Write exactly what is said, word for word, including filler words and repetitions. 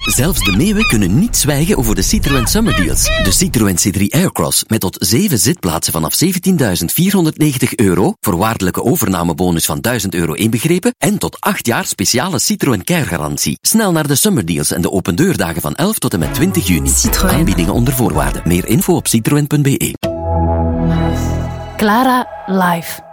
Zelfs de meeuwen kunnen niet zwijgen over de Citroën Summer Deals. De Citroën C drie Aircross met tot zeven zitplaatsen vanaf zeventienduizend vierhonderdnegentig euro, voorwaardelijke overnamebonus van duizend euro inbegrepen en tot acht jaar speciale Citroën Care-garantie. Snel naar de Summer Deals en de opendeurdagen van elf tot en met twintig juni. Citroën. Aanbiedingen onder voorwaarden. Meer info op citroen punt be. Clara live.